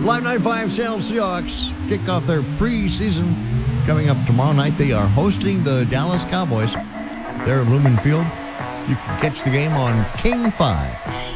Live 95 Seattle Seahawks kick off their preseason coming up tomorrow night. They are hosting the Dallas Cowboys there at Lumen Field. You can catch the game on King 5.